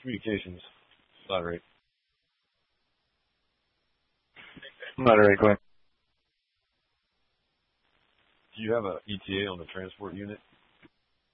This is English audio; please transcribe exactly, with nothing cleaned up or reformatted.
Communications. Moderate. Moderate, go ahead. Do you have a E T A on the transport unit?